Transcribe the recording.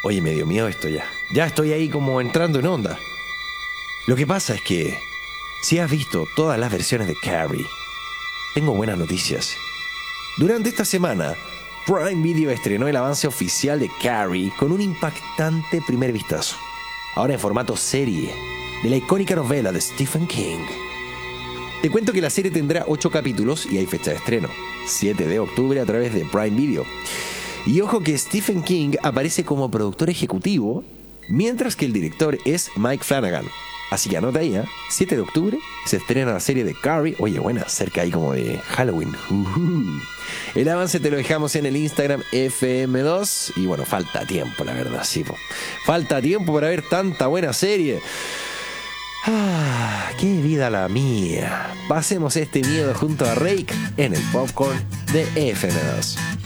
Oye, me dio miedo esto ya. Ya estoy ahí como entrando en onda. Lo que pasa es que, si has visto todas las versiones de Carrie, tengo buenas noticias. Durante esta semana, Prime Video estrenó el avance oficial de Carrie con un impactante primer vistazo. Ahora en formato serie, de la icónica novela de Stephen King. Te cuento que la serie tendrá 8 capítulos y hay fecha de estreno, 7 de octubre a través de Prime Video. Y ojo que Stephen King aparece como productor ejecutivo, mientras que el director es Mike Flanagan. Así que anota ahí, 7 de octubre se estrena la serie de Carrie. Oye, buena, cerca ahí como de Halloween. El avance te lo dejamos en el Instagram FM2. Y bueno, falta tiempo, la verdad, sí. Falta tiempo para ver tanta buena serie. Qué vida la mía. Pasemos este miedo junto a Rake en el popcorn de FM2.